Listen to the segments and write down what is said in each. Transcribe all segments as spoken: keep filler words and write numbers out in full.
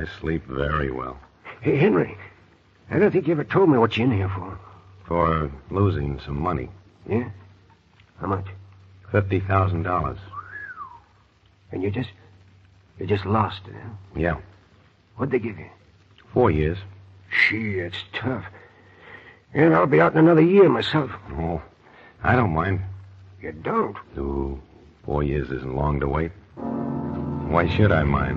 I sleep very well. Hey, Henry, I don't think you ever told me what you're in here for. For losing some money. Yeah? How much? Fifty thousand dollars. And you just... you just lost it, huh? Yeah. What'd they give you? Four years. Gee, it's tough. And I'll be out in another year myself. Oh, I don't mind. You don't? No, four years isn't long to wait. Why should I mind?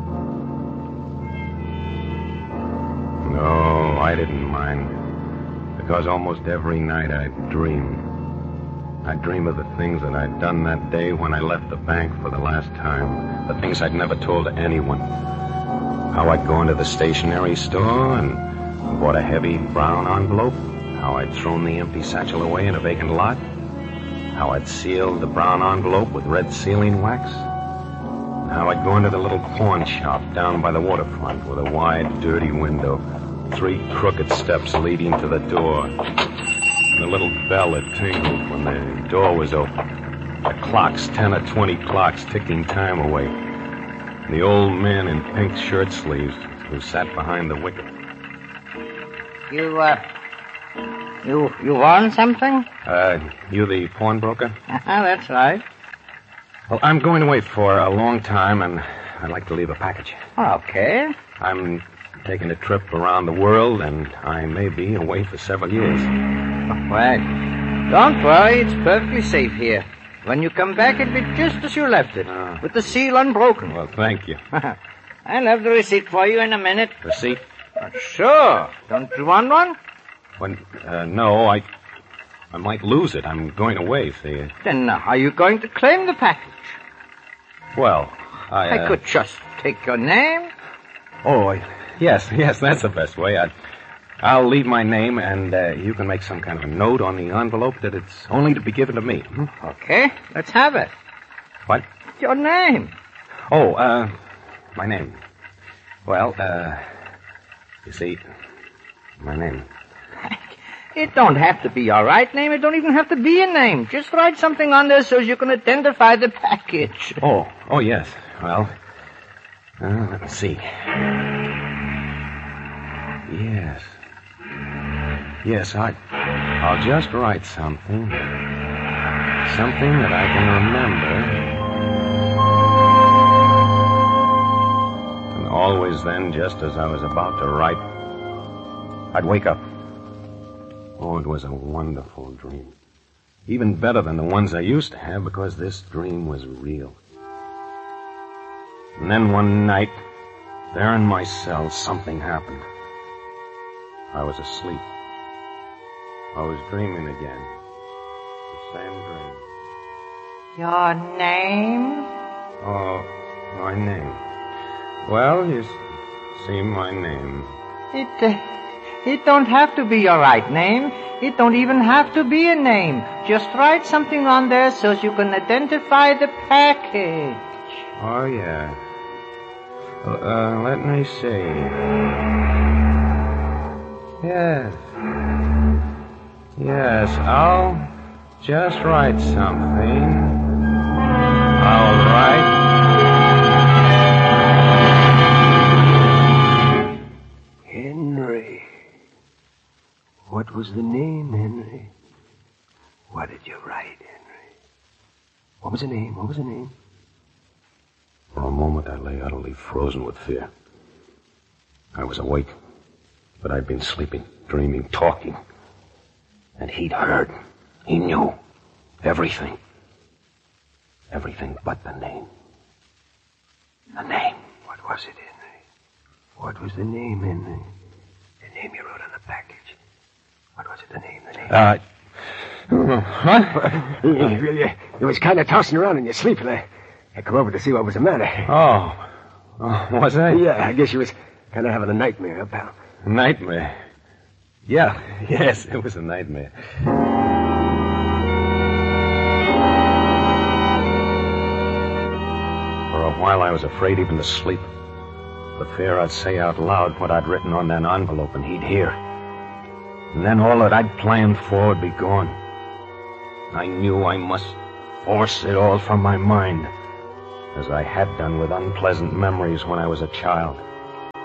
No, I didn't mind. Because almost every night I'd dream. I'd dream of the things that I'd done that day when I left the bank for the last time. The things I'd never told anyone. How I'd gone to the stationery store and bought a heavy brown envelope. How I'd thrown the empty satchel away in a vacant lot. How I'd sealed the brown envelope with red sealing wax. How I'd gone to the little pawn shop down by the waterfront with a wide, dirty window. Three crooked steps leading to the door. And the little bell had tingled when the door was open. The clocks, ten or twenty clocks, ticking time away. The old man in pink shirt sleeves who sat behind the wicket. You, uh... You, you want something? Uh, you the pawnbroker? That's right. Well, I'm going away for a long time, and I'd like to leave a package. Okay. I'm taking a trip around the world, and I may be away for several years. Well, don't worry. It's perfectly safe here. When you come back, it'll be just as you left it, uh, with the seal unbroken. Well, thank you. I'll have the receipt for you in a minute. Receipt? Uh, sure. Don't you want one? When, uh, no, I... I might lose it. I'm going away, see. Then uh, how are you going to claim the package? Well, I... Uh... I could just take your name. Oh, I... yes, yes, that's the best way. I... I'll leave my name, and uh, you can make some kind of a note on the envelope that it's only to be given to me. Hmm? Okay, let's have it. What? Your name. Oh, uh, my name. Well, uh, you see, my name. It don't have to be your right name. It don't even have to be a name. Just write something on there so you can identify the package. Oh, oh, yes. Well, uh, let me see. Yes. Yes, I, I'll just write something. Something that I can remember. And always then, just as I was about to write, I'd wake up. Oh, it was a wonderful dream. Even better than the ones I used to have, because this dream was real. And then one night, there in my cell, something happened. I was asleep. I was dreaming again. The same dream. Your name? Oh, my name. Well, you see my name. It, uh, it don't have to be your right name. It don't even have to be a name. Just write something on there so you can identify the package. Oh, yeah. Uh, let me see. Yes. Yes, I'll just write something. I'll write... Henry. What was the name, Henry? What did you write, Henry? What was the name? What was the name? For a moment, I lay utterly frozen with fear. I was awake, but I'd been sleeping, dreaming, talking. And he'd heard. He knew. Everything. Everything but the name. The name. What was it, Henry? What was the name, Henry? The name you wrote on the package. What was it, the name, the name? Uh, what? You was kind of tossing around in your sleep, and I, I come over to see what was the matter. Oh. oh was I? Yeah, I guess you was kind of having a nightmare, huh, pal? Nightmare? Yeah, yes, it was a nightmare. For a while I was afraid even to sleep. The fear I'd say out loud what I'd written on that envelope and he'd hear. And then all that I'd planned for would be gone. I knew I must force it all from my mind, as I had done with unpleasant memories when I was a child.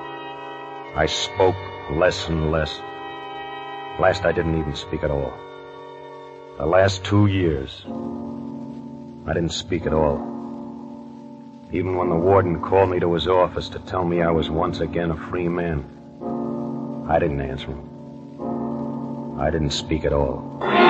I spoke less and less. Last, I didn't even speak at all. The last two years, I didn't speak at all. Even when the warden called me to his office to tell me I was once again a free man, I didn't answer him. I didn't speak at all.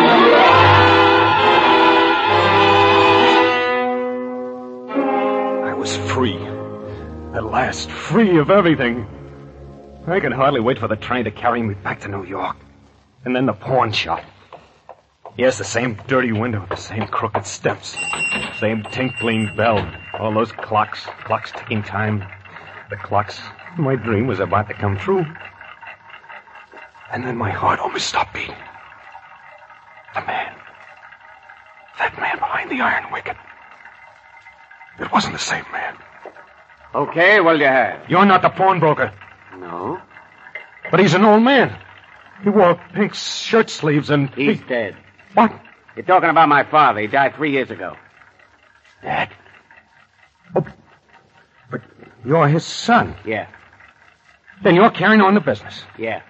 I was free. At last, free of everything. I could hardly wait for the train to carry me back to New York. And then the pawn shop. Yes, the same dirty window, the same crooked steps, same tinkling bell, all those clocks, clocks ticking time. The clocks, my dream was about to come true. And then my heart almost stopped beating. The man. That man behind the iron wicket. It wasn't the same man. Okay, what'll you have? You're not the pawnbroker. No. But he's an old man. He wore pink shirt sleeves and... He's he... dead. What? You're talking about my father. He died three years ago. Dad? Oh, but you're his son. Yeah. Then you're carrying on the business. Yeah.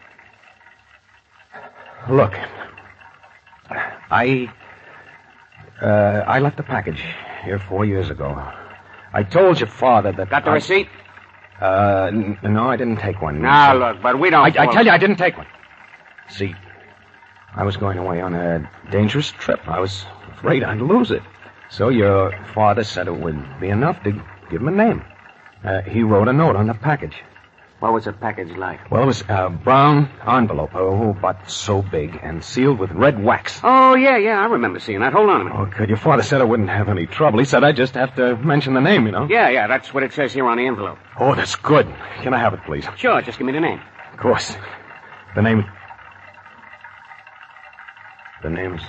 Look, I... Uh, I left the package here four years ago. I told your father that... Got the I... receipt? Uh, n- no, I didn't take one. Now, look, but we don't... I, I tell you, I didn't take one. See, I was going away on a dangerous trip. I was afraid I'd lose it. So your father said it would be enough to give him a name. Uh, he wrote a note on the package. What was the package like? Well, it was a brown envelope, oh, but so big, and sealed with red wax. Oh, yeah, yeah, I remember seeing that. Hold on a minute. Oh, good. Your father said I wouldn't have any trouble. He said I'd just have to mention the name, you know. Yeah, yeah, that's what it says here on the envelope. Oh, that's good. Can I have it, please? Sure, just give me the name. Of course. The name... The name's...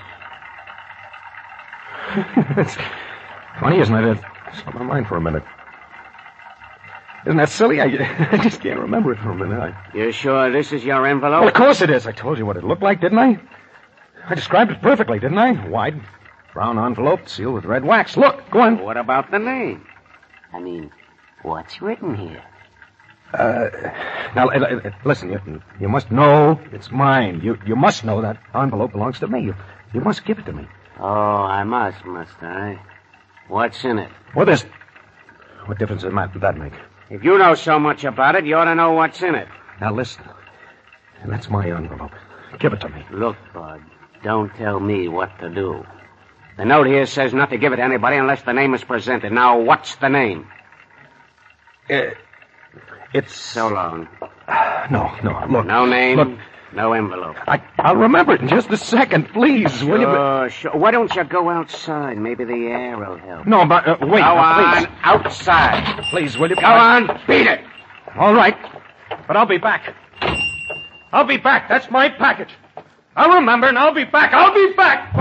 It's funny, isn't it? It slipped my mind for a minute. Isn't that silly? I, I just can't remember it for a minute. I... You sure this is your envelope? Well, of course it is. I told you what it looked like, didn't I? I described it perfectly, didn't I? Wide, brown envelope, sealed with red wax. Look, go on. What about the name? I mean, what's written here? Uh, now, uh, uh, listen, you, you must know it's mine. You you must know that envelope belongs to me. You, you must give it to me. Oh, I must, must I? What's in it? Well, this... What difference does that, that make? If you know so much about it, you ought to know what's in it. Now, listen. That's my envelope. Give it to me. Look, Bud, don't tell me what to do. The note here says not to give it to anybody unless the name is presented. Now, what's the name? Uh, it's... So long. Uh, no, no, look. No name, look. No envelope. I, I'll remember it in just a second, please. Sure, Will you... sure. Why don't you go outside? Maybe the air will help. No, but uh, wait. Go now, on, please. outside. Please, will you... Go on, beat it. All right, but I'll be back. I'll be back. That's my package. I'll remember, and I'll be back. I'll be back.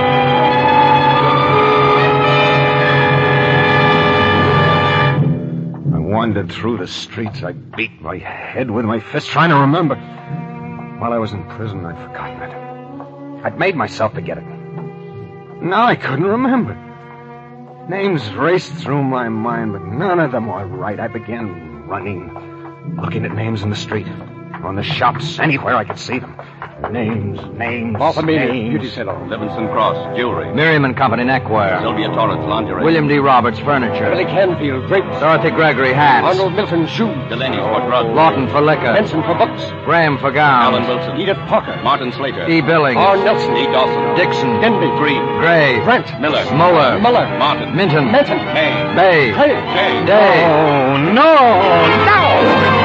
I wandered through the streets. I beat my head with my fist, trying to remember. While I was in prison, I'd forgotten it. I'd made myself forget it. Now I couldn't remember. Names raced through my mind, but none of them were right. I began running, looking at names in the street, on the shops, anywhere I could see them. Names, names, names. Beauty salon. Livingston Cross, jewelry. Miriam and Company, neckwear. Sylvia Torrance, lingerie. William D. Roberts, furniture. Billy Canfield, drapes. Dorothy Gregory, hats. Arnold Milton, shoes. Delaney for drugs. Lawton for liquor. Benson for books. Graham for gowns. Alan Wilson. Edith Parker. Martin Slater. E. Billings. R. Nelson. E. Dawson. Dixon. Denby. Green. Gray. Grant. Miller. Muller. Muller. Martin. Minton. Menton. May. Bay. Hay. Day. Day. Oh, no, no!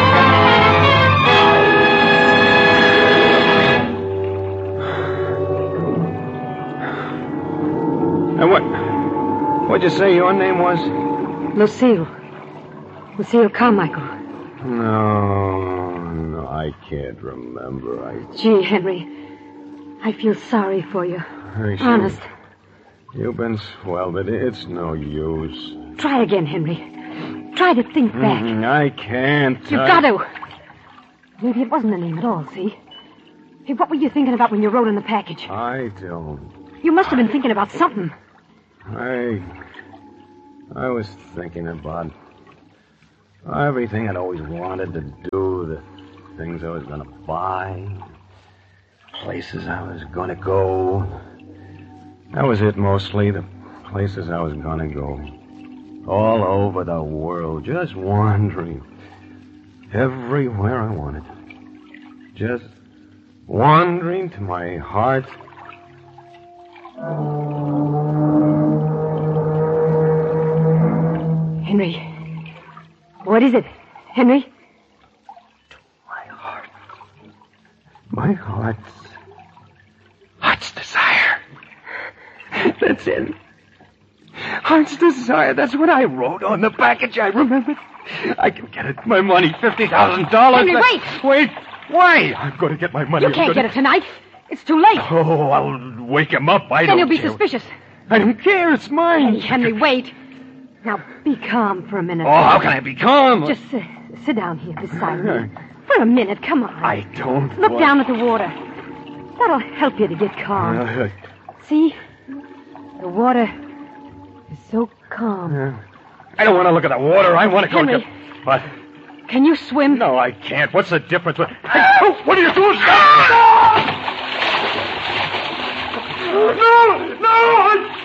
And what... What'd you say your name was? Lucille. Lucille Carmichael. No, no, I can't remember. I... Gee, Henry, I feel sorry for you. I see. Honest. You've been swell, but it's no use. Try again, Henry. Try to think back. Mm, I can't. You've I... got to. Maybe it wasn't the name at all, see? Hey, what were you thinking about when you wrote in the package? I don't... You must have been thinking about something. I... I was thinking about everything I'd always wanted to do, the things I was going to buy, places I was going to go. That was it mostly, the places I was going to go. All over the world, just wandering. Everywhere I wanted. Just wandering to my heart. Henry. What is it, Henry? My heart. My heart's... Heart's desire. That's it. Heart's desire. That's what I wrote on the package. I remember. I can get it. My money, fifty thousand dollars. Henry, wait! Wait. Why? I'm going to get my money. You I'm can't gonna... get it tonight. It's too late. Oh, I'll wake him up. I then don't he'll be care. suspicious. I don't care. It's mine. Hey, Henry, wait. Now, be calm for a minute. Oh, how can I be calm? Just uh, sit down here beside me. For a minute, come on. I don't Look want... down at the water. That'll help you to get calm. Uh, See? The water is so calm. uh, I don't want to look at the water. I want to go Henry. to... What? Can you swim? No, I can't. What's the difference? What, hey, oh, what are you doing? No! No! No!